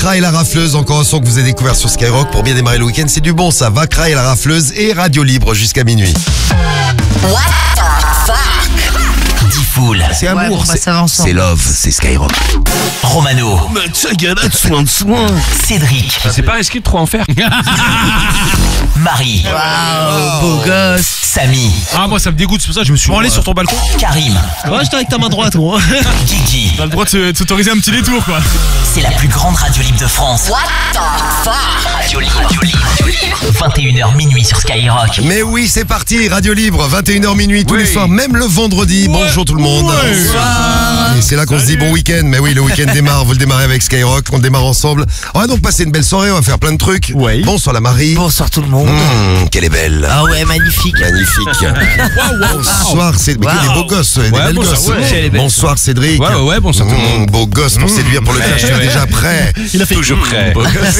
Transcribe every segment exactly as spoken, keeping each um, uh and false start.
Vakra et la rafleuse, encore un son que vous avez découvert sur Skyrock pour bien démarrer le week-end. C'est du bon ça, Vakra et la rafleuse et Radio Libre jusqu'à minuit. What the fuck? Diffoul. C'est Ouais, amour, bon, bah, c'est, ça va ensemble. c'est love, c'est Skyrock. Romano. Mais ta galette, soin de soin. Cédric. C'est pas risqué de trop en faire. Marie. Waouh, beau gosse. Samy. Ah, moi ça me dégoûte, c'est pour ça que je me suis branlé sur ton balcon. Karim. Ouais, j'étais avec ta main droite, gros. Guigui. T'as le droit de s'autoriser un petit détour, quoi. C'est la plus grande radio libre de France. What the fuck? Radio Libre. Radio Libre. Radio Libre. vingt et une heures minuit sur Skyrock. Mais oui, c'est parti, Radio Libre, vingt et une heures minuit tous Oui. les soirs, même le vendredi. Ouais. Bonjour tout le monde. Ouais. Bonsoir. Et c'est là qu'on se dit bon week-end. Mais oui, le week-end démarre, vous le démarrez avec Skyrock, on le démarre ensemble. On va donc passer une belle soirée, on va faire plein de trucs. Ouais. Bonsoir la Marie. Bonsoir tout le monde. Mmh, qu'elle est belle. Ah ouais, magnifique. Magnifique. Bonsoir Cédric. Mais Wow. des beaux gosses, des belles bonsoir, gosses. ouais. Elle est belle. Bonsoir Cédric. Ouais, ouais, ouais, bonsoir tout le monde. Mmh, beau gosse pour séduire pour le clash, tu es déjà prêt. Il a fait toujours prêt.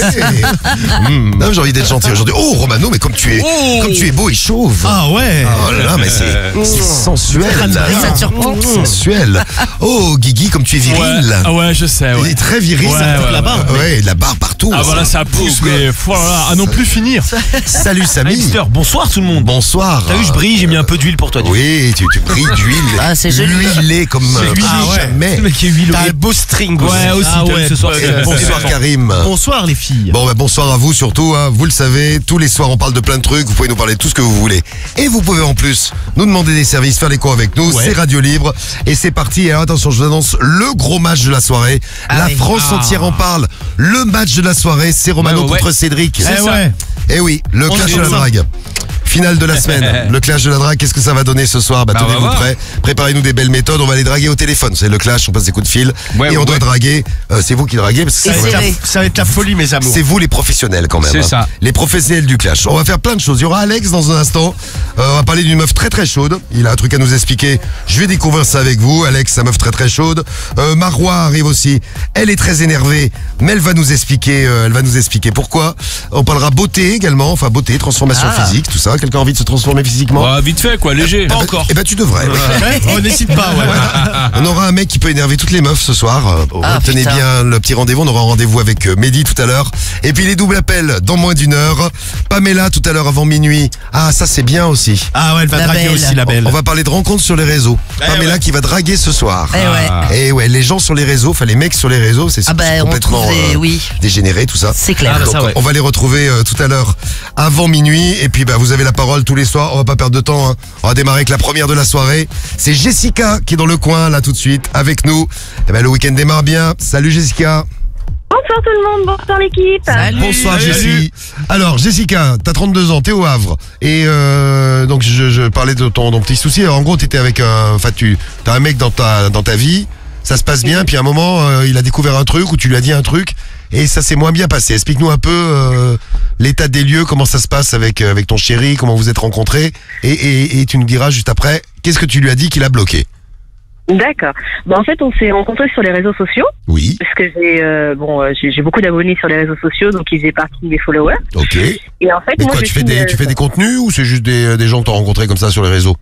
Mmh. Non, j'ai envie d'être gentil aujourd'hui. Oh Romano, mais comme tu es, Oh. comme tu es beau et chauve. Ah ouais. Oh là là, mais c'est, c'est sensuel. Ça te surprend? Sensuel. Oh Guigui, comme tu es viril. Ah ouais, je sais, Il ouais. est très viril. Ouais, ça ouais, tape ouais. la barre. Ouais, de la barre partout. Ah voilà, ça pousse, mais voilà, à non plus finir. Salut Samy. Hipster, bonsoir tout le monde. Bonsoir. T'as vu, je brille, j'ai mis un peu d'huile pour toi. Oui, tu, tu brilles d'huile. Ah, c'est joli. Huilé comme euh, huilé. ah ouais. jamais. Le mec est huileux. T'as un beau string aussi. Ouais, aussi, Ah t'as vu, ouais, ce soir. ouais, c'est- ouais. Bonsoir Karim. Bonsoir les filles. Bon, bah, bonsoir à vous surtout, hein. Vous le savez, tous les soirs on parle de plein de trucs, vous pouvez nous parler de tout ce que vous voulez. Et vous pouvez en plus nous demander des services, faire les cours avec nous, Ouais. c'est Radio Libre. Et c'est parti, alors attention, je vous annonce le gros match de la soirée. Ah la oui. France Ah. entière en parle. Le match de la soirée, c'est Romano Ouais, ouais, contre ouais. Cédric. C'est Eh ça. ouais. Et oui, le On clash est de la ça. drague. Finale de la semaine, le clash de la drague, qu'est-ce que ça va donner ce soir? Bah, Bah, on va tenez-vous voir. prêts, préparez-nous des belles méthodes, on va les draguer au téléphone. C'est le clash, on passe des coups de fil Ouais, et on ouais. doit draguer. Euh, c'est vous qui draguez parce que Et c'est c'est quand même- vrai. Ça va être la folie, mes amours. c'est vous les professionnels quand même. C'est hein. ça. Les professionnels du clash. On va faire plein de choses. Il y aura Alex dans un instant. Euh, on va parler d'une meuf très très chaude. Il a un truc à nous expliquer. Je vais découvrir ça avec vous. Alex, sa meuf très très chaude. Euh, Marois arrive aussi. Elle est très énervée, mais elle va nous expliquer. euh, elle va nous expliquer pourquoi. On parlera beauté également. Enfin beauté, transformation Ah. physique, tout ça. Quelqu'un a envie de se transformer physiquement? Bah, vite fait, quoi, léger. Eh ben- Eh ben tu devrais. ouais. Oh, n'hésite pas, ouais. On aura un mec qui peut énerver toutes les meufs ce soir. Euh, Ah, Retenez putain. bien le petit rendez-vous. On aura un rendez-vous avec euh, Mehdi tout à l'heure. Et puis les doubles appels dans moins d'une heure. Pamela tout à l'heure avant minuit. Ah, ça c'est bien aussi. Ah ouais, elle va La draguer belle. aussi, la belle. On va parler de rencontres sur les réseaux. Eh Pamela ouais. qui va draguer ce soir. Eh ouais. Et ouais, les gens sur les réseaux, enfin les mecs sur les réseaux, c'est Ah bah, c'est on complètement trouve des- euh, oui. dégénéré tout ça. C'est clair. Ah, Donc, ça, ouais. on va les retrouver euh, tout à l'heure avant minuit. Et puis bah, vous avez la parole tous les soirs. On va pas perdre de temps. hein. On va démarrer avec la première de la soirée. C'est Jessica qui est dans le coin là tout de suite avec nous. Et ben, le week-end démarre bien. Salut Jessica. Bonsoir tout le monde, bonsoir l'équipe. Salut. Bonsoir Salut. Jessie. Alors Jessica, t'as trente-deux ans, t'es au Havre. Et euh, donc je, je parlais de ton, ton petit souci. Alors, en gros, t'étais avec un... Enfin, tu as un mec dans ta, dans ta vie. Ça se passe bien. Puis à un moment, euh, il a découvert un truc ou tu lui as dit un truc. Et ça s'est moins bien passé. Explique-nous un peu euh, l'état des lieux, comment ça se passe avec, avec ton chéri, comment vous êtes rencontrés. Et, et, et tu nous diras juste après, qu'est-ce que tu lui as dit qu'il a bloqué? D'accord. Bon, en fait, on s'est rencontrés sur les réseaux sociaux Oui, parce que j'ai euh, bon, euh, j'ai j'ai beaucoup d'abonnés sur les réseaux sociaux, donc ils faisaient partie de mes followers. ok. Et en fait, Mais moi, quoi, je tu fais, suis, des, euh, tu fais des contenus ou c'est juste des, des gens que t'as rencontrés comme ça sur les réseaux?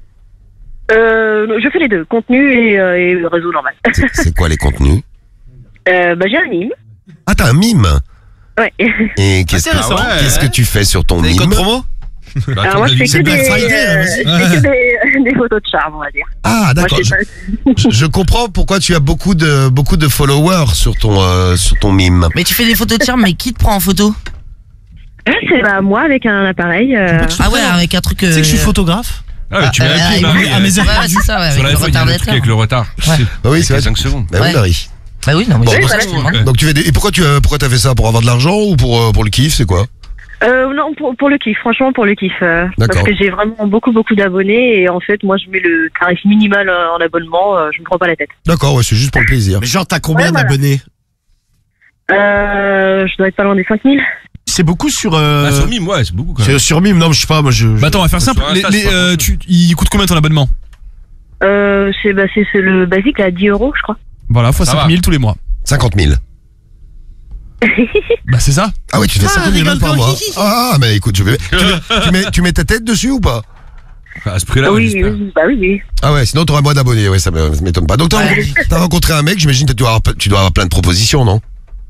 euh, je fais les deux, contenu et, euh, et réseau normal. C'est c'est quoi les contenus? euh, bah, j'ai un mime. Ah, t'as un mime. Ouais. Et qu'est-ce que, Intéressant. qu'est-ce que tu fais sur ton Des mime? codes promo? Alors moi, je fais que, c'est des, Black Friday, euh, vas-y. je fais que des, des photos de charme, on va dire. Ah, Moi, d'accord. je sais Je, pas. je- je comprends pourquoi tu as beaucoup de beaucoup de followers sur ton euh, sur ton mime. Mais tu fais des photos de charme, mais qui te prend en photo? Ah, c'est bah, moi avec un appareil. euh, Ah ouais, avec un truc. Tu sais que je suis euh, photographe? Ah, mais tu mets euh, un pied, avec- Marie. à mes euh, heures Ouais, perdues. c'est ça, ouais, Sur avec le l'iPhone, il y a le truc retardateur. avec le retard. Ouais. C'est- Bah oui, avec c'est les vrai. cinq secondes. Bah oui, Ouais. Marie. Bah oui, non, mais Bon, c'est bah, pour ça que je te demande. Ouais. Donc tu fais des... et pourquoi tu as pourquoi t'as fait ça, pour avoir de l'argent ou pour euh, pour le kiff, c'est quoi? Euh, non, pour, pour le kiff, franchement, pour le kiff. euh, D'accord. parce que j'ai vraiment beaucoup, beaucoup d'abonnés et en fait, moi, je mets le tarif minimal euh, en abonnement, euh, je me prends pas la tête. D'accord, ouais, c'est juste pour le plaisir. Mais genre, t'as combien Ouais, voilà. d'abonnés? Euh, je dois être pas loin des cinq mille. C'est beaucoup sur. euh, Ah, sur Mime, ouais, c'est beaucoup quand même. c'est sur Mime, non, je sais pas, moi je. Bah attends, on va faire simple. Sur Les, Insta, les, c'est pas euh, possible. tu, il coûte combien ton abonnement? Euh, c'est bah, c'est c'est le basique à dix euros, je crois. Voilà, fois Ça cinq va. mille tous les mois. cinquante mille. Bah c'est ça. Ah oui, tu fais Ah, cinquante mille rigole par pas. mois. Ah, mais écoute, je vais... tu, mets, tu, mets, tu mets ta tête dessus ou pas? À ce prix-là, ouais, oui, j'espère. oui, bah oui, oui. Ah ouais, sinon t'auras moins d'abonnés, ouais, ça me- ça m'étonne pas. Donc t'as Ouais. t'as rencontré un mec, j'imagine que tu dois, avoir, tu dois avoir plein de propositions, non?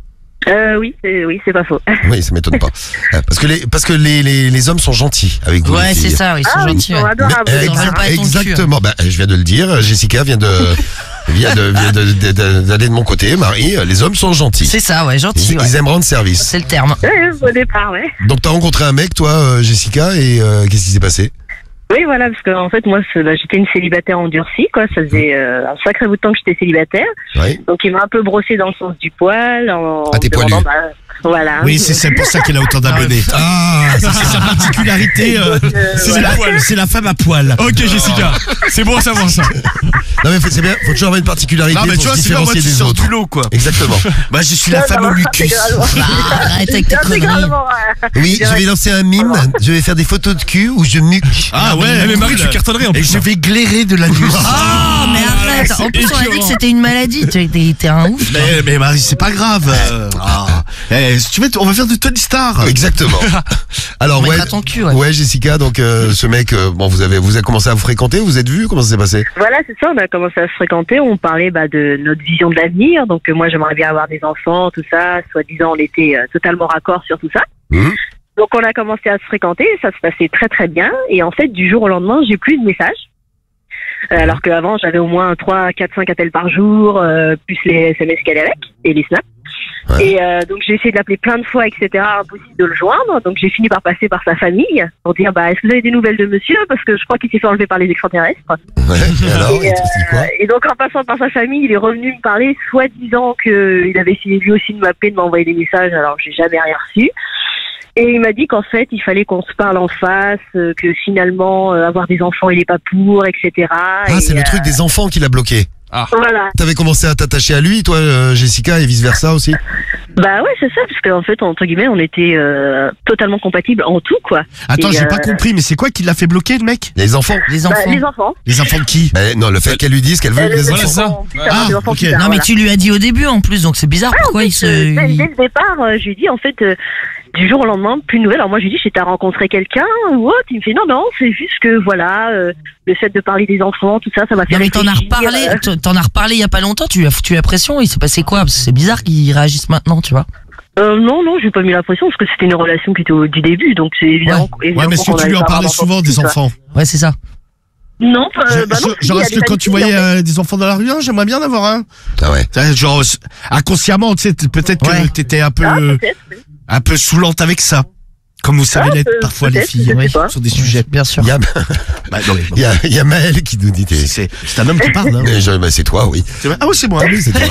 Euh, oui, c'est, oui, c'est pas faux. Oui, ça m'étonne pas. Euh, Parce que les, parce que les, les, les hommes sont gentils avec vous. Ouais, les c'est filles. ça, ils sont Ah oui, gentils. ils sont ouais. adorables. Mais, Ils en exa- veulent pas ton cul, exactement. Bah, je viens de le dire. Jessica vient de vient de vient de- de- de- d'aller de mon côté. Marie, les hommes sont gentils. C'est ça, ouais, Ils, gentil. Ouais. ils aiment rendre service. C'est le terme. Ouais, au départ, ouais. Donc t'as rencontré un mec, toi, euh, Jessica, et euh, qu'est-ce qui s'est passé? Oui, voilà, parce que en fait, moi, c'est- bah, j'étais une célibataire endurcie, quoi. Ça faisait euh, un sacré bout de temps que j'étais célibataire. Oui. Donc, il m'a un peu brossé dans le sens du poil. En, Ah, t'es en demandant, poilu. bah, voilà. Oui, c'est c'est pour ça qu'elle a autant d'abonnés. Ah, ça, C'est sa particularité. euh, Donc, euh, c'est voilà. la, c'est la femme à poil. Ok, Jessica. C'est bon à savoir ça. non mais faut- c'est bien. Faut toujours avoir une particularité Non, mais pour tu vois, se c'est pas moi différencier qui des sors autres. du lot, quoi. Exactement. Bah, je suis la Non, femme non, au lucus. intégralement. Ah, arrête avec tes conneries. Intégralement, euh, Oui, je vais lancer un mime. Je vais faire des photos de cul où je muque. Ah ouais, Eh, mais Marie, cool. tu cartonnerais en Et plus. je vais glairer de l'anus. Ah, mais arrête. En plus, on a dit que c'était une maladie. T'es- T'es t'es un ouf. toi. Mais, mais Marie, c'est pas grave. euh, ah. Eh, si tu veux, on va faire de Tony Star. Exactement. Alors On ouais, mettra ton cul, ouais. ouais Jessica, donc euh, ce mec, euh, bon vous avez vous avez commencé à vous fréquenter, vous êtes vus, comment ça s'est passé? Voilà, c'est ça. On a commencé à se fréquenter. On parlait bah, de notre vision de l'avenir. Donc, euh, moi, j'aimerais bien avoir des enfants, tout ça. Soi-disant, on était euh, totalement raccord sur tout ça. Mhm. Donc, on a commencé à se fréquenter. Ça se passait très, très bien. Et en fait, du jour au lendemain, j'ai plus de messages. Euh, alors qu'avant, j'avais au moins trois, quatre, cinq appels par jour, euh, plus les S M S qu'elle avec et les snaps. Ouais. Et euh, donc, j'ai essayé de l'appeler plein de fois, et cetera. Impossible de le joindre. Donc, j'ai fini par passer par sa famille pour dire, bah, est-ce que vous avez des nouvelles de monsieur? Parce que je crois qu'il s'est fait enlever par les extraterrestres. Ouais. Et alors, Et, il te dit quoi? Et donc en passant par sa famille, il est revenu me parler, soi-disant qu'il avait essayé lui aussi de m'appeler, de m'envoyer des messages, alors j'ai jamais rien reçu. Et il m'a dit qu'en fait, il fallait qu'on se parle en face, euh, que finalement, euh, avoir des enfants, il est pas pour, et cetera. Ah, Et, c'est le euh, truc des enfants qui l'a bloqué. Voilà. T'avais commencé à t'attacher à lui, toi, euh, Jessica, et vice versa aussi. Bah ouais, c'est ça, parce qu'en fait, entre guillemets, on était euh, totalement compatibles en tout, quoi. Attends, Et, j'ai euh, pas compris, mais c'est quoi qui l'a fait bloquer, le mec? Les enfants. Les Bah, enfants. les enfants. Les enfants de qui? Ben, non, le fait qu'elle lui dise qu'elle veut Euh, les le- Voilà, enfants. ça. on puisse Ouais. avoir des Ah, enfants ok. plus tard, Non, mais voilà. tu lui as dit au début en plus, donc c'est bizarre. Pourquoi il se. Euh, dès, il- dès le départ, euh, je lui ai dit en fait euh, du jour au lendemain, plus de nouvelles. Alors moi je lui ai dit, t'as rencontré quelqu'un ou autre? Il me fait non non, c'est juste que voilà, euh, le fait de parler des enfants, tout ça, ça m'a fait Non, mais t'en as réfléchir, reparlé, euh. t- t'en as reparlé il y a pas longtemps, tu lui as foutu la pression, il s'est passé quoi? Parce que c'est bizarre qu'il réagisse maintenant, tu vois. Euh, non non, j'ai pas mis la pression parce que c'était une relation qui était au du début, donc c'est évidemment. Ouais, évidemment mais est-ce qu'on que tu allait lui en pas parlais avoir souvent d'enfants, des tout ça. enfants? Ouais, c'est ça. Non, euh, Je- bah non. je- Genre, il y a est-ce des que quand tu habitudes, voyais en fait. euh, des enfants dans la rue, hein, j'aimerais bien en avoir un. Ah ouais. Ça, Genre, s- inconsciemment, tu sais, t- peut-être que Ouais. t'étais un peu, Ah, peut-être. un peu saoulante avec ça. Comme vous savez Ah, l'être peut- parfois les peut-être, filles, je sais ouais, pas. sur des sujets. Bien sûr. Il y a, Bah, non, mais bon. il y a, il y a Maël qui nous dit. t'es- C'est c'est un homme qui parle, hein. Mais je- bah, c'est toi, oui. C'est vrai. Ah oui, c'est moi. Ah oui, c'est toi.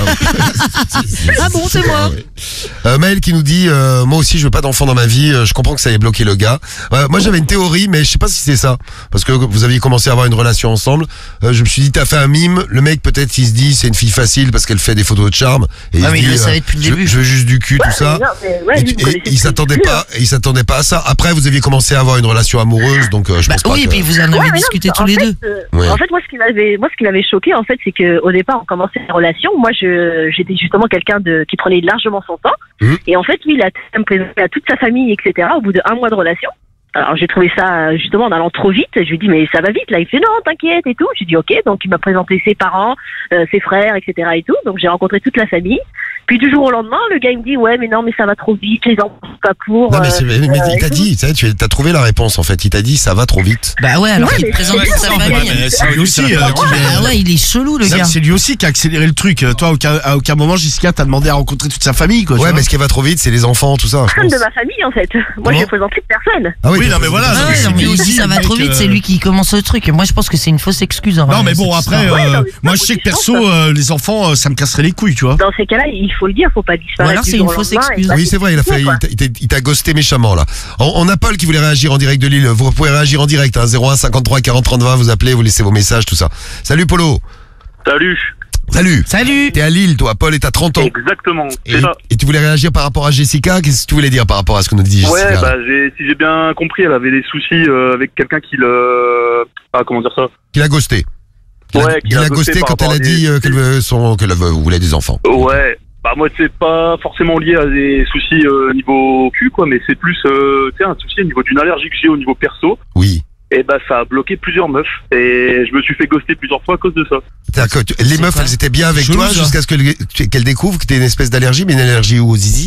Ah bon, c'est moi. Ouais. Euh, Maël qui nous dit, euh, moi aussi je veux pas d'enfant dans ma vie, euh, je comprends que ça ait bloqué le gars. Euh, moi j'avais une théorie, mais je sais pas si c'est ça, parce que vous aviez commencé à avoir une relation ensemble. Euh, je me suis dit, t'as fait un mime, le mec peut-être il se dit c'est une fille facile parce qu'elle fait des photos de charme. Et Ah, se mais il dit, le savait depuis le je, début. je veux juste du cul, tout ça. Non, mais ouais, Et, lui, tu- vous et connaissez il s'attendait depuis pas, il s'attendait pas à ça. Après vous aviez commencé à avoir une relation amoureuse, donc euh, je Bah pense pas oui, et que... puis vous en Ouais, avez mais non, discuté en tous les fait, deux. euh, Ouais. En fait, moi, ce qui m'avait, moi, ce qui m'avait choqué, en fait, c'est que au départ, on commençait la relation. Moi, je, j'étais justement quelqu'un de qui prenait largement son temps. Mhm. Et en fait, lui, il a me présenté à toute sa famille, et cetera. Au bout d'un mois de relation. Alors, j'ai trouvé ça justement en allant trop vite. Je lui ai dit, mais ça va vite là. Il fait non, t'inquiète et tout. J'ai dit ok. Donc, il m'a présenté ses parents, euh, ses frères, et cetera. Et tout. Donc, j'ai rencontré toute la famille. Puis du jour au lendemain, le gars il me dit ouais, mais non, mais ça va trop vite. Les enfants sont pas pour. Non mais, euh, c'est- mais euh, il t'a et tout. dit, tu sais, tu as trouvé la réponse en fait. Il t'a dit ça va trop vite. Bah ouais, alors Ouais, il mais présente c'est toute sa bien, famille. mais c'est lui aussi, euh, qui Ah ouais, il est chelou le Non, gars. c'est lui aussi qui a accéléré le truc. Euh, Toi, à aucun, à aucun moment, Jessica, t'as demandé à rencontrer toute sa famille, quoi. tu Ouais, vois. mais ce qui va trop vite, c'est les enfants, tout ça. je Personne pense. de ma famille en fait. Moi, Comment je présente plus personne. Ah Oui, t'as- non, mais voilà, Ah non, mais ouais, c'est non, mais lui il dit aussi, ça le va mec, trop vite, euh, c'est lui qui commence le truc. Et moi je pense que c'est une fausse excuse en Non, vrai, mais bon, cette après, histoire. Ouais, euh, non, mais moi, moi, je sais que je perso, pense, euh, les enfants, euh, ça me casserait les couilles, tu vois. Dans ces cas-là, il faut le dire, faut pas Ou disparaître. alors du c'est jour une au fausse lendemain et excuse. pas Oui, c'est vrai, il a fait, discuter, il quoi. t'a- il t'a- il t'a ghosté méchamment là. On, on a Paul qui voulait réagir en direct de Lille. Vous pouvez réagir en direct, hein, zéro un cinquante-trois quarante trente-vingt, vous appelez, vous laissez vos messages, tout ça. Salut Polo. Salut. Salut. Salut. T'es à Lille, toi. Paul est à trente ans. Exactement, Et, c'est ça. et tu voulais réagir par rapport à Jessica. Qu'est-ce que tu voulais dire par rapport à ce que nous dit Jessica Ouais, là bah j'ai, si j'ai bien compris, elle avait des soucis euh, avec quelqu'un qui le, ah comment dire ça. Qu'il a ghosté. Qu'il a, Ouais, qu'il a ghosté par quand elle rapport a à dit des- euh, qu'elle veut son, qu'elle veut- voulait des enfants. Ouais. Bah moi c'est pas forcément lié à des soucis euh, niveau cul quoi, mais c'est plus euh, tu sais un souci au niveau d'une allergie que j'ai au niveau perso. Oui. Et bah ça a bloqué plusieurs meufs et je me suis fait ghoster plusieurs fois à cause de ça. C'est-à-dire que tu- les C'est meufs, quoi elles étaient bien avec Chelou, toi ça. jusqu'à ce que- qu'elles découvrent que t'es une espèce d'allergie, mais une allergie au zizi.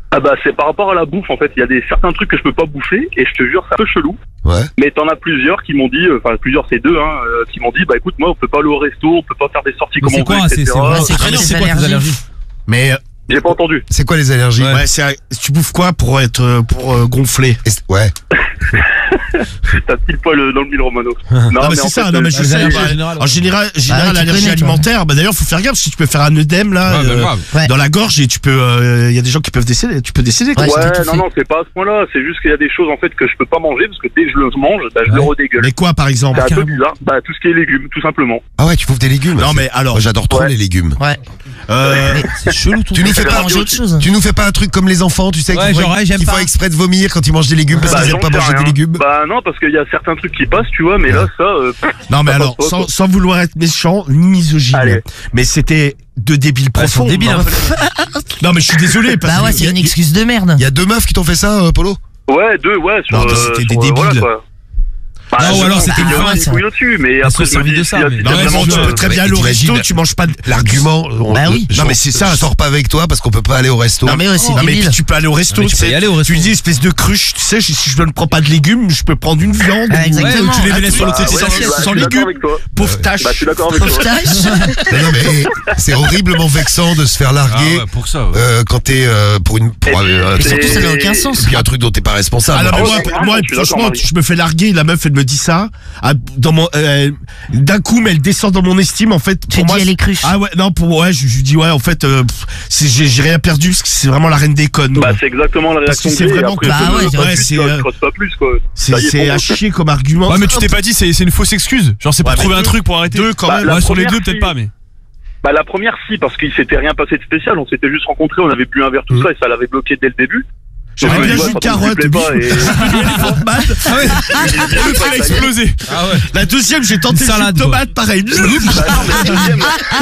Ah bah c'est par rapport à la bouffe en fait, il y a des certains trucs que je peux pas bouffer et je te jure c'est un peu chelou. Ouais. Mais t'en as plusieurs qui m'ont dit, enfin plusieurs c'est deux hein, euh, qui m'ont dit bah écoute moi on peut pas aller au resto, on peut pas faire des sorties Mais comme c'est on quoi, veut, c'est- et c'est cetera. vrai, c'est quoi, Ah non, les c'est quoi tes allergies allergies? Mais euh, J'ai pas entendu. C'est quoi les allergies? Ouais. ouais, c'est tu bouffes quoi pour être euh, pour euh, gonfler? Et c'est- Ouais. T'as pile poil euh, dans le mille Romano. Non, Non mais c'est en ça, fait, non mais euh, je les sais. allergies bah, en général, En ouais. général, général Ah ouais, tu l'allergie connais, toi. alimentaire. Bah d'ailleurs, faut faire gaffe parce que tu peux faire un œdème là Ouais, bah, euh, grave. Ouais. dans la gorge et tu peux. Il y a des gens qui peuvent décéder. Tu peux décéder. quoi. Ouais, Ouais, c'était tout non, fait. non, c'est pas à ce point-là. C'est juste qu'il y a des choses en fait que je peux pas manger parce que dès que je le mange, bah, je le Ouais. redégueule. Mais quoi par exemple? C'est un peu carrément. bizarre. Bah, tout ce qui est légumes, tout simplement. Ah ouais, tu bouffes des légumes. Non C'est- mais alors. Moi, j'adore trop Ouais. les légumes. Ouais. euh, C'est chelou tout Tu nous fais fait pas, manger autre chose. tu nous fais pas un truc comme les enfants, tu sais, Ouais, qu'il faut, genre, ouais, j'aime qu'il faut pas. exprès de vomir quand ils mangent des légumes parce Bah, qu'ils j'en aiment pas sais manger rien. des légumes. Bah, non, parce qu'il y a certains trucs qui passent, tu vois, mais là, ça, euh, pff, Non mais Ça alors, passe pas, sans, quoi. sans vouloir être méchant ni misogyne, Allez. mais c'était de débiles Ouais, ils sont profonds. débiles, non, hein. non mais je suis désolé parce Bah ouais, que c'est y a- une excuse de merde. Il y a deux meufs qui t'ont fait ça, euh, Polo? ouais, deux, ouais, sur, Non, mais euh, c'était sur, des euh, débiles. voilà, quoi. Bah, Non, ou je alors pense c'était qu'il y une a fois, une ça. couille au-dessus, mais Elles après, se je me servent dis, de si ça, y a- mais- si non, y a mais vraiment bon, tu ça, peux euh, très Ouais, bien aller au t'imagines, resto, tu manges pas. de- L'argument, on- Bah oui. je, Non, mais c'est ça, Je c'est- sors pas avec toi parce qu'on peut pas aller au resto. Non mais ouais, c'est Non mais débile. puis tu peux aller au resto, Ah, mais tu peux sais, y aller au resto. tu dis espèce de cruche, tu sais, si je ne prends pas de légumes, je peux prendre une viande. Ah, ou- exactement. Ouais, ou tu les Ah, laisses sur le bah, côté de ouais, ta bah, assiette. je sans suis d'accord légumes. avec toi. Pauvre tâche. Bah, je suis d'accord avec toi. Pauvre tâche. Non, non, mais eh, c'est horriblement vexant de se faire Ah larguer ouais, pour ça. ouais. euh, quand t'es euh, pour une. Pour, Et euh, puis, un Et truc- surtout, ça n'a aucun Et- sens. et puis un truc dont t'es pas responsable. Ah non, mais Ah moi, ouais, ouais, moi je suis franchement, d'accord, Marie. je me fais larguer, la meuf, elle me dit ça. Ah, dans mon, euh, d'un coup, mais elle descend dans mon estime, en fait. Tu pour dis moi, elle est cruche. Ah ouais, non, pour ouais, je, je lui dis ouais, en fait, euh, pff, c'est- j'ai j'ai rien perdu parce que c'est vraiment la reine des connes. Bah, quoi. c'est exactement la Parce que réaction c'est que j'ai. vraiment Après, que- je Bah te ouais, donne pas ouais, plus, c'est, quoi, euh, je creuse pas plus, quoi. c'est Ça y est, c'est bon, à donc, chier comme argument. Ouais, mais tu t'es pas dit, c'est c'est une fausse excuse. Genre, c'est pour Ouais, mais trouver un deux- truc pour arrêter. deux quand Bah, même. la Ouais, sur les première, deux, peut-être si. pas, mais. Bah, la première, si, parce qu'il s'était rien passé de spécial. On s'était juste rencontrés, on avait bu un verre, tout Mhm. ça, et ça l'avait bloqué dès le début. J'aurais Donc, bien je joué dis, une ouais, ça me carotte, plaît pas, et- Elephant Man. Ah ouais. Le truc a explosé. Ah ouais. La deuxième, j'ai tenté Une le jus salade, de quoi. tomate, pareil. Bah, non, mais la deuxième,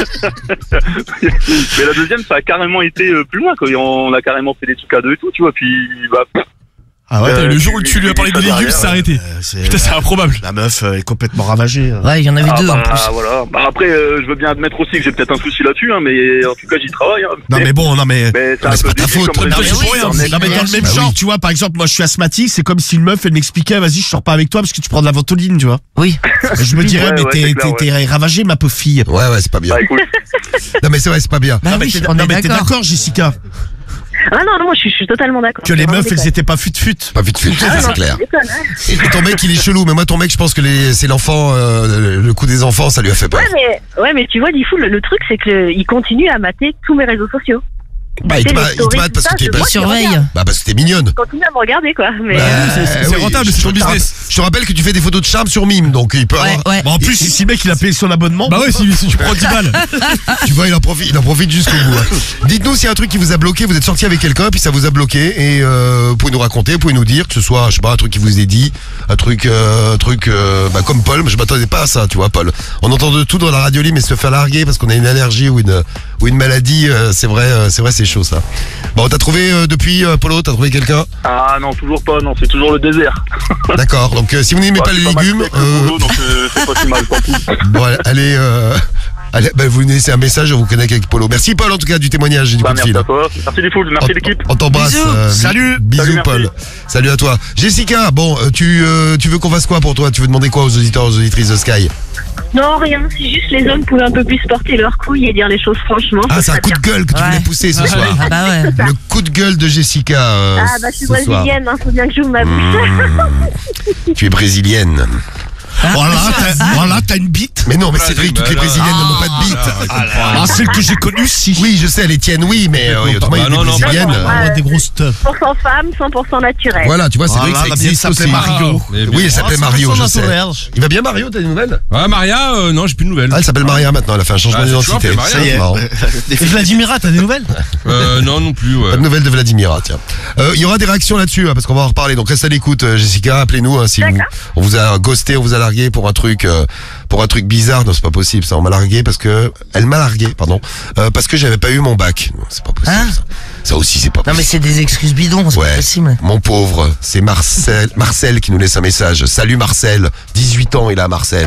mais la deuxième, ça a carrément été euh, plus loin, quoi. Et on a carrément fait des trucs à deux et tout, tu vois. Puis, bah, Ah ouais, Euh, Putain, le jour où tu- tu lui as parlé tu des dis ça légumes, derrière, c'est arrêté. euh, c'est- Putain, c'est improbable. La meuf euh, est complètement ravagée. euh. Ouais, il y en avait ah, deux en bah, plus. voilà. Bah, après, euh, je veux bien admettre aussi que j'ai peut-être un souci là-dessus, hein, mais en tout cas, j'y travaille. Hein. Non mais bon, non mais. Mais c'est mais un c'est peu pas ta débile faute. comme Non, mais raison. c'est pour rien, Non, Non mais dans le même Bah genre, oui. tu vois, par exemple, moi je suis asthmatique, c'est comme si une meuf elle m'expliquait, vas-y, je sors pas avec toi parce que tu prends de la ventoline, tu vois. Oui. Et je me dirais, Ouais, mais ouais, t'es c'est clair, t'es- t'es ravagée, ma pauvre fille. Ouais, ouais, c'est pas bien. Bah, écoute, Non, mais c'est vrai, c'est pas bien. Bah non mais oui, t'es on non, est mais t'es d'accord. d'accord, Jessica, Ah non, non, moi je suis, je suis totalement d'accord. que les C'est vraiment meufs elles déconne. étaient pas fut-fut. Pas vite fait, Ah c'est non, clair. tu déconnes, hein. Et ton mec, il est chelou, mais moi, ton mec, je pense que les- c'est l'enfant, euh, le coup des enfants, ça lui a fait peur. Ouais, mais, ouais, mais tu vois, Diffoul, le, le truc, c'est qu'il continue à mater tous mes réseaux sociaux. Bah, il te Tu sais, ma- les il te stories, mate tout parce ça, que t'es je- pas. moi, Il surveille. Bah, parce que t'es mignonne. Il continue à me regarder, quoi. Mais, Bah, c'est- c'est oui, rentable, c'est je ton te rappelle- business. Je te rappelle que tu fais des photos de charme sur Mime, donc il peut Ouais, avoir. ouais. Bon, en plus, si le mec il a payé son abonnement. Bah ouais, si, si tu prends dix balles. Tu vois, il en profite, il en profite jusqu'au bout. hein. Dites-nous s'il y a un truc qui vous a bloqué, vous êtes sorti avec quelqu'un, puis ça vous a bloqué, et euh, vous pouvez nous raconter, vous pouvez nous dire que ce soit, je sais pas, un truc qui vous est dit, un truc, euh, un truc, euh, bah, comme Paul, mais je m'attendais pas à ça, tu vois, Paul. On entend de tout dans la radio libre, mais se faire larguer parce qu'on a une allergie ou une, ou une maladie, euh, c'est vrai, euh, c'est vrai, c'est chaud ça. Bon, t'as trouvé euh, depuis euh, Polo, t'as trouvé quelqu'un? ah non, toujours pas, non, c'est toujours le désert. D'accord. Donc euh, si vous n'aimez Ouais, pas je les suis pas mal légumes, avec le euh, boulot, donc euh, c'est pas si mal, tant pis. bon, allez, euh, allez, bah, vous nous laissez un message, on vous connecte avec Polo. Merci Paul en tout cas du témoignage et du Bah, coup de merci fil. à toi, merci les foules, merci On- l'équipe. On t'embrasse. Bisous. euh, bi- Salut. Bisous Salut, merci. Paul. Salut à toi. Jessica, bon, euh, tu, euh, tu veux qu'on fasse quoi pour toi? Tu veux demander quoi aux auditeurs, aux auditrices de Sky? non, rien. Si juste les hommes pouvaient un peu plus porter leurs couilles et dire les choses franchement. Ah, ce c'est un serait coup de bien. gueule que tu Ouais. voulais pousser ce Ah, soir. Ah bah ouais. Le coup de gueule de Jessica euh, Ah, bah, je suis ce soir. brésilienne, hein, faut bien que j'ouvre ma bouche. Mmh. Tu es brésilienne. Voilà, t'as, voilà, t'as une bite. Mais non, mais Cédric, toutes les brésiliennes n'ont pas de bite. Ah, celle que j'ai connue, si. Oui, je sais, les tiennes, oui, mais euh, autrement, il y a Bah des non, non, brésiliennes. pas moi. Ouais, des grosses teufs. cent pour cent femme, cent pour cent naturel. Voilà, tu vois, Cédric, Voilà, ça la vieille existe aussi. s'appelait Mario. Oui, elle s'appelait Mario, je sais. Il va bien Mario, t'as des nouvelles? Ouais, Maria, euh, non, j'ai plus de nouvelles. Ah, elle s'appelle Maria maintenant, elle a fait un changement Ah, c'est toujours d'identité. appelé Maria, C'est ça y est. marrant. Et Vladimira, t'as des nouvelles? Euh, non, non plus, ouais. Pas de nouvelles de Vladimira, tiens. Euh, Il y aura des réactions là-dessus, hein, parce qu'on va en reparler. Donc reste à l'écoute, euh, Jessica, appelez-nous hein, si vous, on vous a ghosté, on vous a largué pour un truc, euh, pour un truc bizarre. Non, c'est pas possible. Ça, on m'a largué parce que elle m'a largué, pardon, euh, parce que j'avais pas eu mon bac. Non, c'est pas possible. Hein ça. Ça aussi, c'est pas Non possible. mais c'est des excuses bidons, c'est Ouais. pas possible. Mon pauvre, c'est Marcel, Marcel qui nous laisse un message. Salut Marcel, dix-huit ans il a Marcel.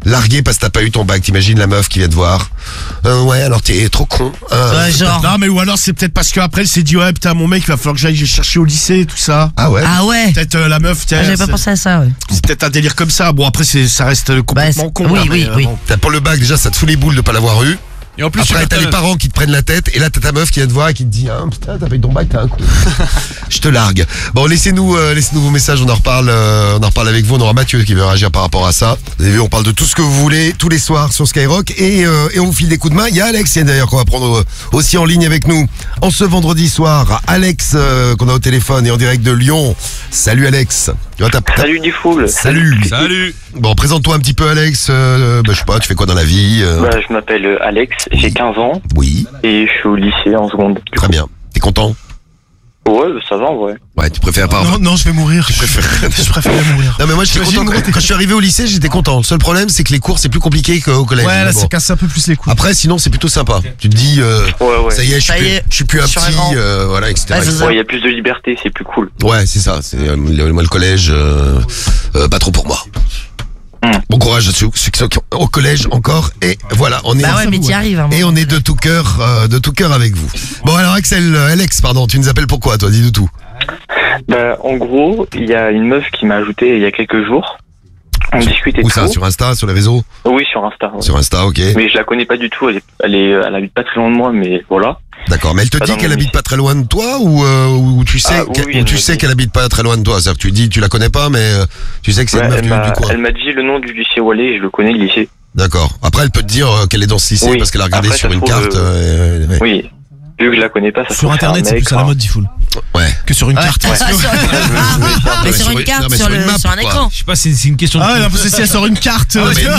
largué parce que t'as pas eu ton bac. T'imagines la meuf qui vient te voir. Euh, ouais, alors t'es trop con. Euh, Ouais, genre. Non, mais ou alors c'est peut-être parce qu'après, elle s'est dit, ouais, putain, mon mec, il va falloir que j'aille chercher au lycée, tout ça. Ah ouais. Ah ouais. Peut-être euh, la meuf, tiens. Ah, J'avais pas c'est- pensé à ça, ouais. C'est peut-être un délire comme ça. Bon, après, c'est, ça reste Bah, complètement c'est- con. oui, là, oui, mais, euh, oui. bon. T'as pour le bac déjà, ça te fout les boules de pas l'avoir eu. Et en plus, Après, tu t'as les parents qui te prennent la tête, et là, t'as ta meuf qui vient te voir et qui te dit, ah, putain, t'as pas eu ton bac, t'as un coup. Je te largue. Bon, laissez-nous, euh, laissez-nous vos messages, on en reparle, euh, on en reparle avec vous. On aura Mathieu qui veut réagir par rapport à ça. Vous avez vu, on parle de tout ce que vous voulez, tous les soirs sur Skyrock, et, euh, et on vous file des coups de main. Il y a Alex, d'ailleurs, qu'on va prendre euh, aussi en ligne avec nous en ce vendredi soir. Alex, euh, qu'on a au téléphone et en direct de Lyon. Salut Alex. Tu vois, t'as- t'as- Salut Diffoul. Salut. Salut. Bon, présente-toi un petit peu Alex. Euh, bah, je sais pas, tu fais quoi dans la vie euh, Bah, je m'appelle euh, Alex, j'ai quinze ans Oui, et je suis au lycée en seconde. Du très coup. bien. T'es content? Ouais, bah, ça va en vrai. Ouais, tu préfères pas. Non, non, je vais mourir. Je préfère, je préfère mourir. Non mais moi j'étais T'imagines, content. gros, Quand, quand je suis arrivé au lycée, j'étais content. Le seul problème, c'est que les cours c'est plus compliqué qu'au collège. Ouais, Mais là, bon. ça casse un peu plus les couilles. Après, sinon c'est plutôt sympa. Tu te dis, euh, Ouais, ouais. ça y est, je suis Ça y plus, est, je suis plus un je suis un petit, grand. euh, voilà, et cetera Ouais, c'est et cetera. ça. Ouais, il y a plus de liberté, c'est plus cool. Ouais, c'est ça. C'est euh, le- moi le collège, euh, euh, pas trop pour moi. Hmm. Bon courage à ceux ceux qui sont au collège encore. Et voilà, on est. Bah ouais, mais t'y arrives. hein, Et moi. on est de tout cœur, euh, de tout cœur avec vous. Bon alors Axel, euh, Alex, pardon, tu nous appelles pourquoi toi? Dis-nous tout. Bah, en gros, il y a une meuf qui m'a ajouté il y a quelques jours. On discutait Où de ça? tout. Sur Insta, sur les réseaux? Oui, sur Insta. ouais. Sur Insta, ok. Mais je la connais pas du tout. Elle est, elle est, elle habite pas très loin de moi, mais voilà. D'accord, mais elle te Pas dit dans qu'elle mon habite lycée. pas très loin de toi ou, euh, ou tu sais, Ah, oui, qu'elle- oui, ou elle tu m'a sais dit. qu'elle habite pas très loin de toi? C'est-à-dire que tu dis tu la connais pas, mais euh, tu sais que c'est Ouais, une meuf elle du, m'a, du coin. elle m'a dit le nom du lycée où elle est et je le connais, le lycée. D'accord. Après, elle peut te dire euh, qu'elle est dans ce lycée Oui. parce qu'elle a regardé Après, sur ça une se trouve, carte. euh, euh, ouais. Oui. Vu que je la connais pas, ça se Sur trouve, internet, un c'est mec, plus à la hein. mode, Diffoul. Ouais. Que sur une Ouais. carte. Ah, sur- Mais Ouais, sur sur une une- carte, non, mais sur, sur une le, map, sur un quoi. écran. Je sais pas, c'est c'est une question de. Ah ouais, non, parce que si elle sort une carte. Ah, euh, mais une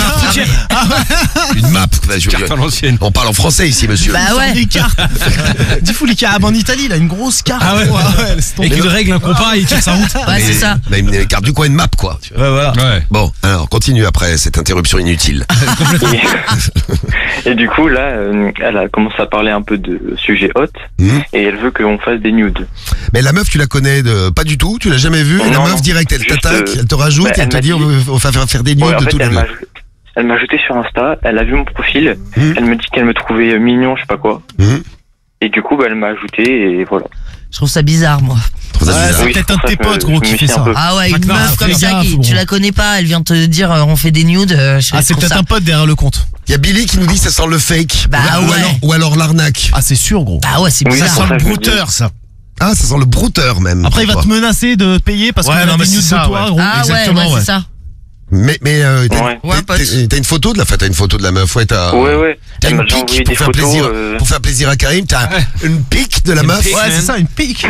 map. Une map. Bah, je- Carte à l'ancienne. On parle en français ici, monsieur. Bah ouais. Des cartes. Diffoul, les cartes en Italie, il a une grosse carte. Ah ouais. ouais laisse tomber. Et qu'il règle un compas et il tire sa route. Ouais, c'est ça. Bah, une une carte du coin, une map, quoi. tu vois. Ouais, voilà. Ouais. Bon, alors continue après cette interruption inutile. Et, et du coup, là, euh, elle a commencé à parler un peu de sujets hot Mhm. et elle veut qu'on fasse des nudes. Mais la meuf, tu la connais de pas du tout, tu l'as jamais vue. Et la Non, meuf non. direct, elle Juste, t'attaque, euh, elle te rajoute, bah, et elle elle te m'a dit dit- on va on va faire faire des nudes Ouais, en de fait, tous les elle deux. m'a, elle m'a ajouté sur Insta, elle a vu mon profil, Mhm. elle me dit qu'elle me trouvait mignon, je sais pas quoi. Mhm. Et du coup, bah, elle m'a ajouté et voilà. Je trouve ça bizarre, moi. Je trouve ça Ouais, bizarre. c'est Oui, peut-être c'est un de pour tes ça que potes, je gros, me qui fait méfie un ça. peu. Ah ouais, Fais une gaffe, meuf comme fais ça, gaffe, qui, gros. tu la connais pas, elle vient te dire euh, on fait des nudes. euh, je Ah, c'est trouve peut-être ça- un pote derrière le compte. Il y a Billy qui nous dit ça sent le fake. Bah ou, ouais. alors, ou alors l'arnaque. Ah, c'est sûr, gros. Bah ouais, c'est Oui, Ça bizarre. pour sent ça le que je me dis. brouteur, ça. Ah, ça sent le brouteur même. Après, il va Quoi. te menacer de payer parce Ouais, qu'il non, a mais des c'est nudes ça, de toi, ouais. gros. Ah ouais, exactement, ouais, ouais. c'est ça. Mais mais euh, t'as, Ouais. Ouais, t'as- pote. t'as- t'as une photo de la, t'as une photo de la meuf, ouais, t'as. Ouais, ouais. T'as Elle une m'a déjà pique envoyé pour des faire photos. plaisir, euh, pour faire plaisir à Karim. T'as une pique de la Une meuf. pique. Ouais, man. c'est ça, une pique.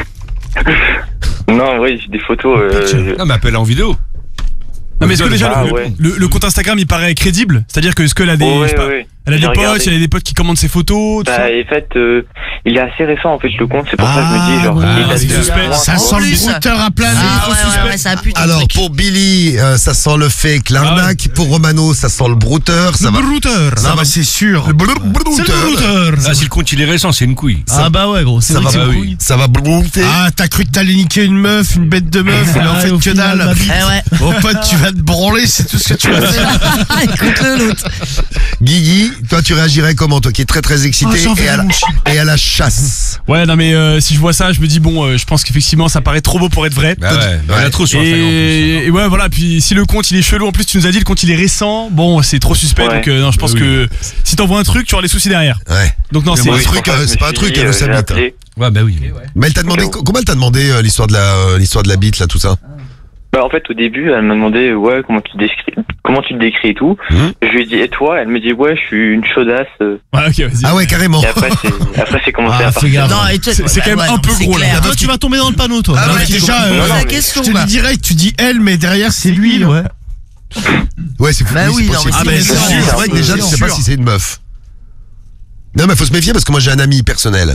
Non, ouais, j'ai des photos. Euh... Non, mais appelle en vidéo. Non mais est-ce que déjà Ah, le, ouais. le, le compte Instagram il paraît crédible? C'est-à-dire que est-ce qu'elle a des, je Ouais, sais pas, ouais. elle a J'ai des potes, regardé. elle a des potes qui commandent ses photos, tout Bah, ça. en fait, euh, il est assez récent en fait le compte, c'est pour ça que je me dis genre. Ah, il date c'est de suspect. un mois, Ça quoi. sent le plus. brouteur à plein Ah nez. ouais, ouais, ouais, ça pue ton Alors truc. pour Billy, euh, ça sent le fake, l'arnaque. Pour Romano, ça sent le brouteur. Ça va. Brouteur. Ça va, c'est sûr. Le brou- C'est le brouteur. brouteur. Ah, si le compte il est récent, c'est une couille. Ah bah ouais, gros. C'est Ça vrai va, que c'est bah une oui. couille. Ça va brouter. Ah, t'as cru que t'allais niquer une meuf, une bête de meuf, mais en Ah, fait au que final, dalle. ma bite. Eh ouais. Mon pote, tu vas te branler, c'est tout ce que tu vas faire. Écoute-le l'autre. Guigui, toi tu réagirais comment, toi qui es très très excité Oh, j'en et, à la, verrai et à la chasse. Ouais, non mais euh, si je vois ça, je me dis bon, euh, je pense qu'effectivement ça paraît trop beau pour être vrai. Bah ouais, il y en a trop sur Instagram. en plus. Et, et ouais, voilà. Puis si le compte il est chelou, en plus tu nous as dit le compte il est récent. Bon, c'est trop suspect. Ouais. Donc euh, non, je pense Oui. que si t'envoies un truc, tu auras les soucis derrière. Ouais. Donc non, Mais c'est moi, Oui, le truc, pour ça, euh, je c'est me pas un suis truc, dit, elle euh, veut sa j'ai bite, appelé. Ouais, bah oui. Mais elle t'a demandé, Ok. comment elle t'a demandé euh, l'histoire de la, euh, l'histoire de la bite là, tout ça? Bah en fait au début elle m'a demandé ouais comment tu te décris comment tu te décris et tout. Mhm. Je lui ai dit et toi? Elle me dit ouais je suis une chaudasse. euh. Ouais, ok, vas-y. Ah ouais, carrément. Et après c'est après c'est commencé Ah, à fais partir. gaffe. Non, et toi- C'est- c'est quand même ouais, un non, peu c'est gros, là. clair. Toi, tu vas tomber dans le panneau, toi. Ah Non, ouais, mais t'es déjà, con. euh, Non, la mais je question, te le bah. dis direct, tu dis elle, mais derrière c'est lui, ouais. Ouais, c'est fou. Bah oui, c'est non, possible. mais Ah, mais c'est c'est sûr. sûr. C'est vrai que déjà, tu sais pas si c'est une meuf. Non, mais faut se méfier parce que moi j'ai un ami personnel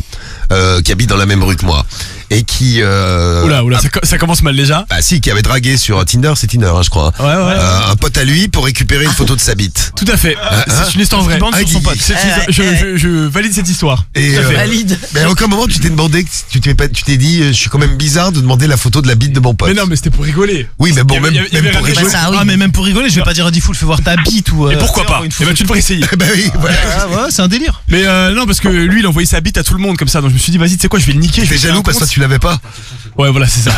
euh, qui habite dans la même rue que moi et qui euh, Oula, oula, a- ça, co- ça commence mal déjà. bah si, qui avait dragué sur Tinder, c'est Tinder, hein, je crois. Ouais, ouais. Euh, un pote à lui pour récupérer une photo de sa bite. Tout à fait. C'est une histoire vraie. bande sur son Ah, pote. Guigui. C'est- c'est- je, je- je valide cette histoire. Et Tout à fait. euh, Valide. mais à aucun moment tu t'es demandé, que tu t'es pas, tu t'es dit, euh, je suis quand même bizarre de demander la photo de la bite de mon pote. Mais non, mais c'était pour rigoler. Oui, mais bon, Il y avait- même, il y avait- il y même avait pour rien de- rigoler. Bah, ça, oui. Ah, mais même pour rigoler, je vais pas dire à Diffoul, fais voir ta bite ou. Et euh, pourquoi fais voir pas une Eh photo. ben, tu devrais essayer. Bah oui, voilà. Ah, ouais, c'est un délire. Mais euh, non, parce que lui, il envoyait sa bite à tout le monde comme ça. Donc je me suis dit, vas-y, tu sais quoi, je vais le niquer. je vais T'es faire jaloux un parce que compte. toi tu l'avais pas. Ouais, voilà, c'est ça.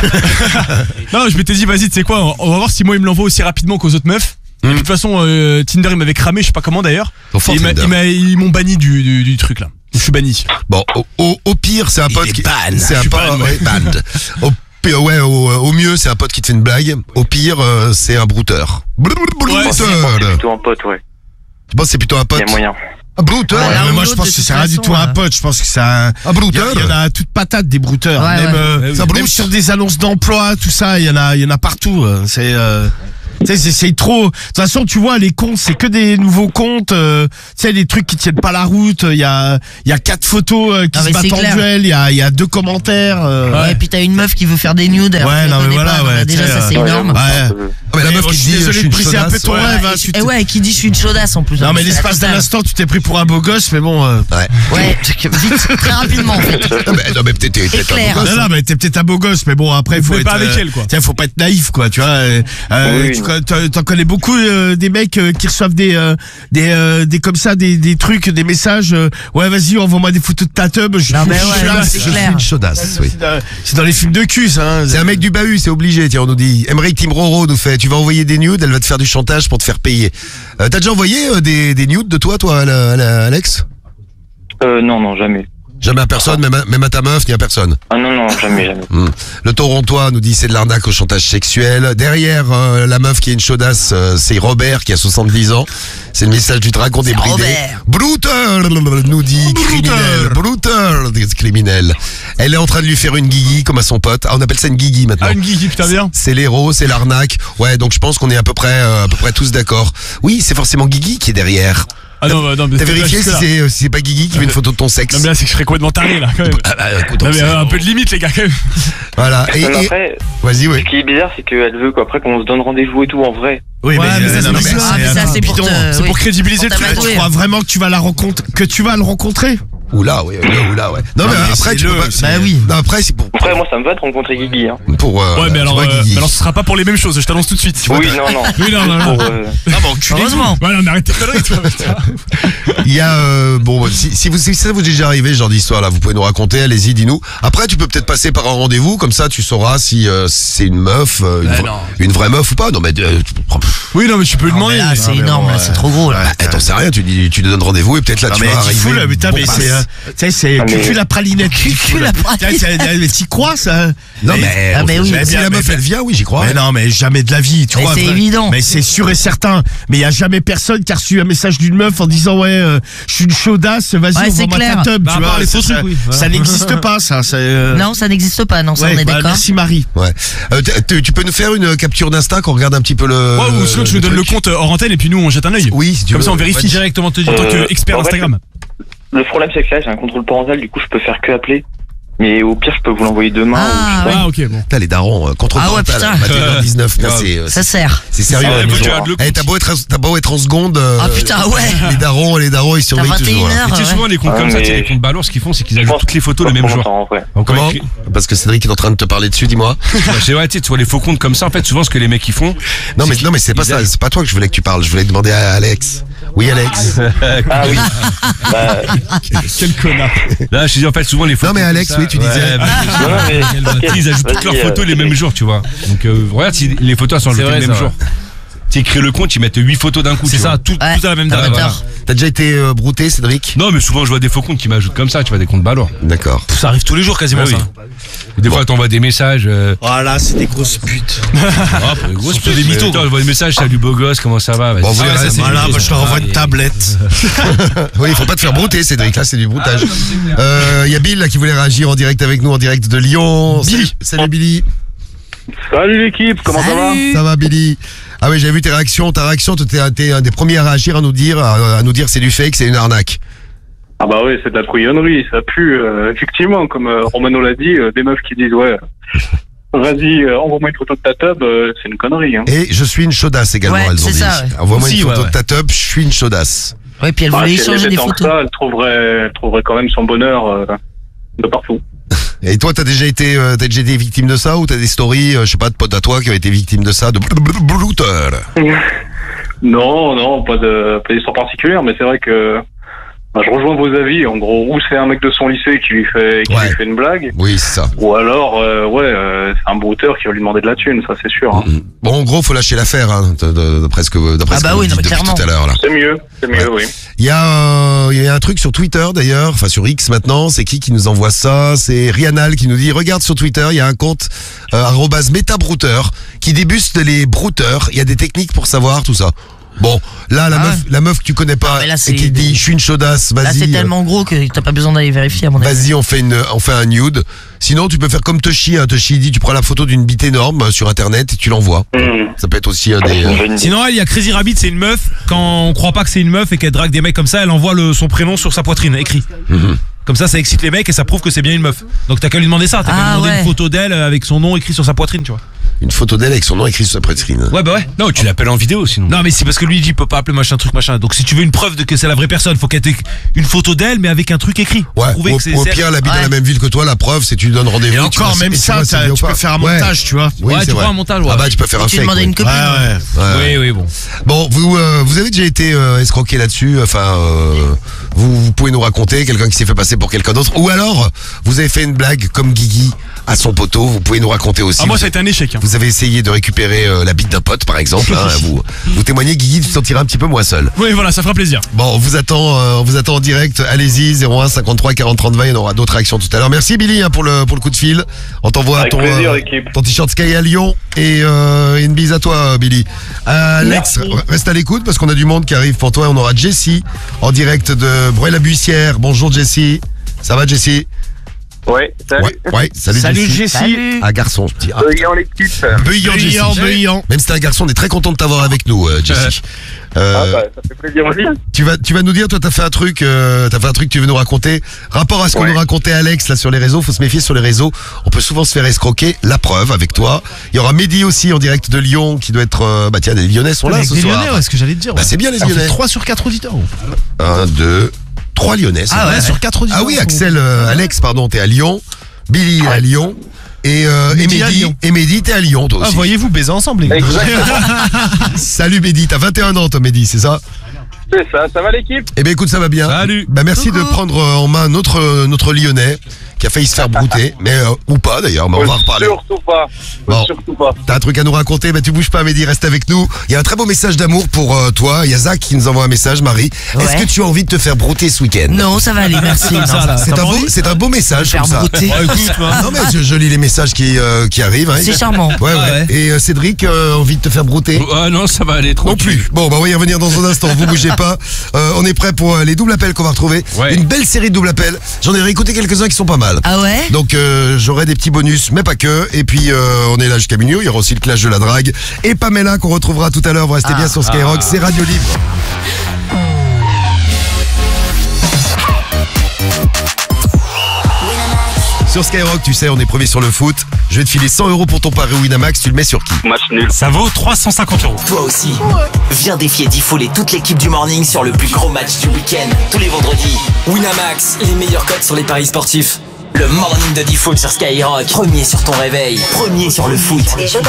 Non, je m'étais dit, vas-y, tu sais quoi, on- on va voir si moi il me l'envoie aussi rapidement qu'aux autres meufs. Et de toute façon, euh, Tinder, il m'avait cramé, je sais pas comment d'ailleurs. Au fort Et il m'a- Tinder. il m'a- Ils m'ont banni du, du, du truc là. Je suis banni. Bon, au, au, au pire, c'est un pote est qui. ban. C'est Je un suis pote. ban, Ouais, banned. Au pire, ouais, au, au mieux, c'est un pote qui te fait une blague. Au pire, euh, c'est un brouteur. Ouais, Brouteur. C'est plutôt un pote, ouais. Tu penses que c'est plutôt un Il pote? y a moyen. Un brouteur. Ouais, Ouais, l'un mais ou moi je l'autre, pense de que toute c'est rien du façon, tout un euh. pote, je pense que c'est un. Un Il y, brouteur. a- il y en a toute patate des brouteurs. Ouais, même ouais. euh, Ça même brousse. sur des annonces d'emploi, tout ça, il y en a, il y en a partout. euh, C'est, euh, tu sais, c'est, c'est trop. De toute façon, tu vois, les comptes, c'est que des nouveaux comptes. euh, Tu sais, les trucs qui tiennent pas la route. Il y a, il y a quatre photos euh, qui Ah, se mais battent c'est en clair. duel. Il y a, il y a deux commentaires. euh, Ouais, et puis t'as une meuf qui veut faire des nudes. alors Ouais, tu la non, mais connais voilà, pas, donc, ouais, bah, déjà tu sais, ça c'est euh, énorme. Ouais. Ah, mais la Mais meuf bon, qui je te suis dit, je désolé suis de une briser un peu chaudasse. ton Ouais. rêve. hein, Et- tu et t'es- ouais, qui dit je suis une chaudasse en plus. Non, donc mais c'est la l'espace d'un totale. instant, tu t'es pris pour un beau gosse, mais bon. euh, Ouais. Ouais, vite, très rapidement en fait. Non, mais, non, mais peut-être t'es peut-être un Éclair. beau gosse. Non, non, mais t'es peut-être un beau gosse, mais bon, après, faut Mais être. pas avec euh, elle, quoi. Tiens, faut pas être naïf, quoi, tu vois. euh, euh, Oui, tu non. con- t'en t'en connais beaucoup euh, des mecs euh, qui reçoivent des, euh, des, euh, des comme ça, des, des trucs, des messages. euh, ouais, vas-y, envoie-moi des photos de ta tub. Je, Non, mais je- ouais, je- non, je- c'est Je suis clair. une chaudasse, oui. c'est dans- c'est dans les films de cul, ça. hein. C'est un mec du bahut, c'est obligé. Tiens, on nous dit. Emmerich Timroro nous fait. Tu vas envoyer des nudes, elle va te faire du chantage pour te faire payer. Euh, T'as déjà envoyé euh, des, des nudes de toi, toi, à la- à la- Alex? Euh, non, non, jamais. Jamais à personne, même à, même à ta meuf, ni à personne. Ah non, non, jamais, jamais. Hmm. Le Torontois nous dit c'est de l'arnaque au chantage sexuel. Derrière euh, la meuf qui est une chaudasse, euh, c'est Robert qui a soixante-dix ans. C'est le message du dragon débridé. Robert. Brutal nous dit criminel. Brutal criminel. Elle est en train de lui faire une guigui comme à son pote. Ah, on appelle ça une guigui maintenant. Ah, une guigui, putain, bien. C'est l'héros, c'est l'arnaque. Ouais, donc je pense qu'on est à peu près, euh, à peu près tous d'accord. Oui, c'est forcément Guigui qui est derrière. Ah non, bah, non, mais T'as c'est pas vérifié si jusque-là. c'est euh, si c'est pas Guigui qui met une photo de ton sexe? Non, mais là, c'est que je serais complètement taré, là, quand même. Ah bah, écoute, Non, on mais sait. euh, un peu de limite, les gars, quand même. Voilà. Et, Non, mais et- après, vas-y, oui. ce qui est bizarre, c'est qu'elle veut qu'après qu'on se donne rendez-vous et tout en vrai. Oui, Ouais, mais ça, euh, c'est non, bizarre. mais Ah, mais ça attends, c'est pour bidon. te- C'est oui. pour crédibiliser le Pour truc. Tu t'amadouer. crois vraiment que tu vas la rencontrer, que tu vas le rencontrer? Oula, oui, oula, oula, ouais. Non, Non, mais mais après, c'est tu le- peux pas. c'est- Bah oui. Non, après, c'est pour. Après, moi, ça me va de rencontrer Guigui. Hein. pour euh, Ouais, mais tu alors, vois, euh, Guigui. mais alors ce sera pas pour les mêmes choses, je t'annonce tout de suite. Oui, non, non. Oui, non, non, non. Pour, euh, Ah bon, enculé. Heureusement. Ouais, non, mais arrête tes conneries, toi. putain. Il y a euh, bon, si, si vous si ça vous est déjà arrivé ce genre d'histoire là, vous pouvez nous raconter. Allez-y, dis-nous. Après, tu peux peut-être passer par un rendez-vous, comme ça, tu sauras si euh, c'est une meuf, euh, une, Ouais, vra- non. une vraie meuf ou pas. Non, mais euh, tu prends- Oui, non, mais tu peux lui Non, demander. mais là, c'est mais énorme, bon, là, ouais. c'est trop gros là. Eh, t'en sais rien. Tu dis, tu te donnes rendez-vous et peut-être là, Non, tu mais vas dis arriver. fou, là, putain, bon, mais bah, c'est, euh, tu sais, c'est Ah, mais- cucu la pralinette. Cucu la pralinette. Tiens, tiens, mais t'y crois, ça? Non, Mais- mais, Ah, mais oui. si bien, la mais- meuf elle vient, oui, j'y crois. Mais non, mais jamais de la vie, tu Mais vois. c'est vrai. évident. Mais c'est sûr et certain. Mais il y a jamais personne qui a reçu un message d'une meuf en disant ouais, euh, je suis une chaudasse, vas-y, Ouais, on c'est va clair. ta tub, Bah, tu à part vois. les Ça, faux ça, trucs, oui. ça Voilà. n'existe pas, ça. c'est, euh, Non, ça n'existe pas, non, ça ouais, on est bah, d'accord. merci Marie. Ouais. Euh, t- t- tu peux nous faire une capture d'instinct qu'on regarde un petit peu le. Ouais, ou sinon tu nous donnes le truc compte hors antenne et puis nous on jette un œil. Oui, si tu Comme veux. ça on On va vérifie. directement te dire. En tant Euh, qu'expert en fait, Instagram. Le problème, c'est que là, j'ai un contrôle parental, du coup, je peux faire que appeler. Mais au pire, je peux vous l'envoyer demain. Ah, ou je sais pas. Ah, ok, bon. Putain, les darons, euh, contrôle Ah ouais, parental, putain. vingt et une heures dix-neuf, putain, c'est, euh, Ça sert. c'est sérieux. Ah, la ouais, mission. faut que tu regardes le Eh, t'as beau être, t'as beau être en seconde. euh, Ah putain, ouais. Les darons, les darons, ils T'as surveillent toujours. là. vingt et une heures. Tu sais, ouais. souvent, les comptes Ah, comme ça, mais- tu sais, les comptes balourds, ce qu'ils font, c'est qu'ils Je ajoutent pense toutes les photos le pas même pour jour. longtemps, en vrai. Comment? Parce que Cédric est en train de te parler dessus, dis-moi. C'est vrai, tu sais, tu vois les faux comptes comme ça, en fait, souvent, ce que les mecs, ils font. Non, mais, c'est non, mais c'est pas qu'ils ça, aiment. c'est pas toi que je voulais que tu parles, je voulais demander à Alex. Oui, Alex. Ah oui. Bah, Quel connard. Là, je te dis, en fait, souvent, les photos. Non, mais Alex, comme ça, oui, tu disais. ouais, bah, non, non, mais. t'inquiète. ils ajoutent toutes leurs Vas-y, photos euh, les mêmes jours, tu vois. Donc, euh, regarde si les photos elles sont C'est ajoutées vrai, le même ça, jour. Tu écris le compte, ils mettent huit photos d'un coup. C'est tu ça, vois. tout, Ouais. tout à la même Ah, date. d'accord. T'as déjà été euh, brouté, Cédric? Non, mais souvent, je vois des faux comptes qui m'ajoutent comme ça, tu vois, des comptes balourds. D'accord. Ça arrive tous les jours quasiment, Ah oui. ça. Des fois, t'envoies des messages. Euh, Voilà, c'est des grosses putes. ah, pour les grosses Surtout putes, des mythos, mais, quoi. J'envoie des messages, salut beau gosse, comment ça va? Vas-y. Bon, vous Ah, verrez, ça, c'est c'est Voilà, mytho, moi ça. je leur envoie Ah, une et- tablette. Oui, il faut pas te faire brouter, Cédric, là, c'est du broutage. Euh, y a Bill, là, qui voulait réagir en direct avec nous, en direct de Lyon. Billy. Salut, salut Billy. Salut l'équipe, comment ça va? Ça va, Billy? Ah oui, j'ai vu tes réactions. Ta réaction, t'es t'es un des premiers à réagir, à nous dire, à, à nous dire c'est du fake, c'est une arnaque. Ah bah oui, c'est de la couillonnerie, ça pue, euh, effectivement, comme euh, Romano l'a dit, euh, des meufs qui disent, ouais, vas-y, euh, envoie-moi une photo de ta tub, euh, c'est une connerie. Hein. Et je suis une chaudasse également, Ouais, elles ont c'est dit. ça, ouais. Envoie-moi une Aussi, photo ouais, de ta tub, je suis une chaudasse. Ouais, puis elle Bah, voulait si elle échanger était des tant que photos. ça, elle trouverait, elle trouverait quand même son bonheur euh, de partout. Et toi, t'as déjà été, euh, t'as déjà été victime de ça ou t'as des stories, euh, je sais pas, de potes à toi qui ont été victimes de ça, de blouteur? Non, non, pas de pas d'histoire particulière, mais c'est vrai que bah, je rejoins vos avis. En gros, ou c'est un mec de son lycée qui lui fait qui Ouais. lui fait une blague, Oui, c'est ça. ou alors euh, ouais, euh, c'est un brouteur qui va lui demander de la thune, ça c'est sûr. Hein. Mm. Bon, en gros, faut lâcher l'affaire, hein, de- de- d'après ce que, d'après Ah ce bah que vous oui, non, dites mais depuis clairement. tout à l'heure, là. C'est mieux, c'est mieux, Ouais. oui. Il y a, euh, il y a un truc sur Twitter d'ailleurs, enfin sur X maintenant, c'est qui qui nous envoie ça? C'est Rianal qui nous dit, regarde sur Twitter, il y a un compte, euh, arrobase metabrouteur, qui débuste les brouteurs, il y a des techniques pour savoir tout ça. Bon, là, la, Ah meuf, ouais. la meuf que tu connais pas, mais là, et c'est qui des- dit, je suis une chaudasse, Là, c'est vas-y. euh, tellement gros que t'as pas besoin d'aller vérifier, à mon avis. Vas-y, on fait une, on fait un nude. Sinon, tu peux faire comme Toshi. Hein. Toshi dit, tu prends la photo d'une bite énorme euh, sur Internet et tu l'envoies. Mmh. Ça peut être aussi un des. euh, Sinon, elle, il y a Crazy Rabbit, c'est une meuf. Quand on croit pas que c'est une meuf et qu'elle drague des mecs comme ça, elle envoie le, son prénom sur sa poitrine, écrit. Mhm. Comme ça, ça excite les mecs et ça prouve que c'est bien une meuf. Donc t'as qu'à lui demander ça, t'as qu'à lui Ah, demander ouais. une photo d'elle avec son nom écrit sur sa poitrine, tu vois. Une photo d'elle avec son nom écrit sur sa poitrine. Ouais, bah ouais. Non, tu l'appelles en vidéo sinon. Non, mais c'est parce que lui il dit il peut pas appeler machin truc machin. Donc si tu veux une preuve de que c'est la vraie personne, faut qu'elle ait une photo d'elle mais avec un truc écrit. Pour Ouais. prouver Au, que c'est au celle. pire, elle habite dans Ouais. la même ville que toi. La preuve, c'est que tu lui donnes rendez-vous. Et tu encore, vois- même et tu ça, vois si c'est t'as- bien ou tu pas. peux faire un Ouais. montage, tu vois. Oui, Ouais, c'est tu vrai. vois un montage, ouais. Ah bah, tu peux faire Et un tu fake. demandais ouais. une copine. Ouais, ouais. Ouais. Oui, oui, bon. Bon, vous, euh, vous avez déjà été euh, escroqué là-dessus. Enfin, euh, vous, vous pouvez nous raconter quelqu'un qui s'est fait passer pour quelqu'un d'autre, ou alors vous avez fait une blague comme Guigui à son poteau. Vous pouvez nous raconter aussi. Ah, moi Vous- ça a été un échec. Hein. Vous avez essayé de récupérer euh, la bite d'un pote, par exemple. Hein, vous, vous témoignez, Guigui, tu te sentiras un petit peu moins seul. Oui, voilà, ça fera plaisir. Bon, on vous attend, euh, on vous attend en direct. Allez-y, zéro un cinquante-trois quarante trente vingt. Il y en aura d'autres actions tout à l'heure. Merci Billy hein, pour le pour le coup de fil. On t'envoie Avec ton plaisir, équipe. ton t-shirt Sky à Lyon et euh, une bise à toi, Billy. Euh, Alex, Merci. reste à l'écoute parce qu'on a du monde qui arrive pour toi. On aura Jessie en direct de Bruy-la-Buissière. Bonjour Jessie. Ça va Jessie? Ouais, salut. Ouais, ouais. Salut, Salut Jessie. Jessie. Salut. Ah garçon, je dis. Ah, Brillant l'équipe. Beuillant, Jessie. Brillant, brillant. Même si t'es un garçon, on est très content de t'avoir avec nous, euh, Jessie. Euh, Ah bah, ça fait plaisir aussi. Tu vas, tu vas nous dire, toi, t'as fait un truc, euh, t'as fait un truc que tu veux nous raconter. Rapport à ce qu'on Ouais. nous racontait Alex là sur les réseaux, faut se méfier sur les réseaux. On peut souvent se faire escroquer. La preuve avec toi. Il y aura Mehdi aussi en direct de Lyon qui doit être, euh, bah tiens, les Lyonnais sont là Avec ce des soir. Lyonnais, ouais, ce que j'allais te dire. Bah ouais. c'est bien les Ça fait Lyonnais. trois sur quatre auditeurs. Un, deux, trois Lyonnais. c'est Ah vrai. ouais, sur quatre auditeurs. Ah oui, Axel, euh, Alex, pardon, t'es à Lyon. Billy est à Lyon. Et, euh, et Mehdi à Mehdi, Lyon. et Mehdi, t'es à Lyon, toi Ah, aussi. voyez-vous baiser ensemble, les gars. Salut Mehdi, t'as vingt et un ans, toi, Mehdi, c'est ça? C'est ça, ça va l'équipe? Eh ben écoute, ça va bien. Salut. Bah merci de prendre euh, en main notre euh, notre Lyonnais qui a failli se faire brouter, mais euh, ou pas d'ailleurs, mais on va en reparler. Surtout pas. Bon. Surtout pas. T'as un truc à nous raconter, bah tu bouges pas Mehdi, reste avec nous. Il y a un très beau message d'amour pour euh, toi. Il y a Zach qui nous envoie un message, Marie. Est-ce Ouais. que tu as envie de te faire brouter ce week-end? Non, ça va aller, merci. Non, ça, là. C'est T'as un pas beau, envie c'est un beau message Faire comme ça. brouter. Ouais, écoute, hein. Non mais je, je lis les messages qui euh, qui arrivent. Hein. C'est charmant. Ouais, ouais. Ouais. Et euh, Cédric, euh, envie de te faire brouter? Ah non, ça va aller trop. Non plus. Bon, bah on va y revenir dans un instant. Vous bougez pas. Euh, on est prêt pour euh, les doubles appels qu'on va retrouver. Ouais. Une belle série de doubles appels. J'en ai réécouté quelques-uns qui sont pas mal. Ah ouais? Donc euh, j'aurai des petits bonus, mais pas que. Et puis euh, on est là jusqu'à minuit. Il y aura aussi le clash de la drague et Pamela qu'on retrouvera tout à l'heure. Vous restez bien sur Skyrock. C'est Radio Libre. Sur Skyrock, tu sais, on est premier sur le foot. Je vais te filer cent euros pour ton pari Winamax. Tu le mets sur qui? Match nul. Ça vaut trois cent cinquante euros. Toi aussi. Viens défier Diffoul et toute l'équipe du Morning sur le plus gros match du week-end, tous les vendredis. Winamax, les meilleurs codes sur les paris sportifs. Le Morning de Diffoul sur Skyrock. Premier sur ton réveil, premier sur le foot.